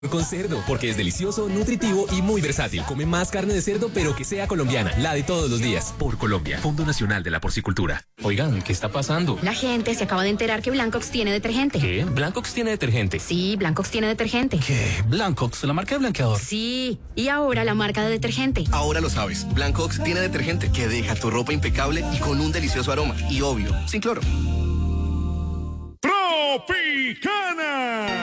Con cerdo, porque es delicioso, nutritivo y muy versátil. Come más carne de cerdo, pero que sea colombiana, la de todos los días. Por Colombia, Fondo Nacional de la Porcicultura. Oigan, ¿qué está pasando? La gente se acaba de enterar que Blancox tiene detergente. ¿Qué? ¿Blancox tiene detergente? Sí, Blancox tiene detergente. ¿Qué? ¿Blancox, la marca de blanqueador? Sí, y ahora la marca de detergente. Ahora lo sabes, Blancox tiene detergente que deja tu ropa impecable y con un delicioso aroma. Y obvio, sin cloro. Tropicana.